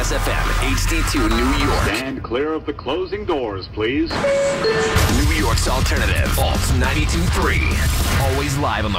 Kiss FM, HD2 New York. Stand clear of the closing doors, please. New York's alternative, Alt 92.3. Always live on the